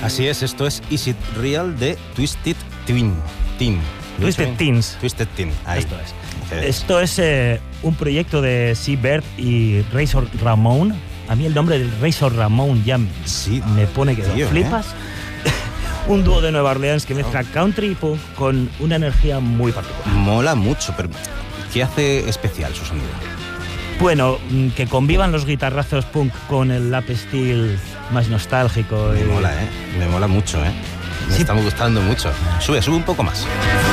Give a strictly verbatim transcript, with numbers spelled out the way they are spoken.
Así es, esto es Is It Real de Twisted Twin. Teen. Twisted Teens. Twisted Teen, ahí. Esto es. Esto es eh, un proyecto de Seabird y Razor Ramon. A mí el nombre de Razor Ramon ya sí, me pone que tío, lo flipas. ¿eh? Un dúo de Nueva Orleans que mezcla country y punk con una energía muy particular. Mola mucho, pero ¿qué hace especial su sonido? Bueno, que convivan los guitarrazos punk con el lap steel más nostálgico. Me y... mola, ¿eh? Me mola mucho, ¿eh? Me sí. está gustando mucho. Sube, sube un poco más.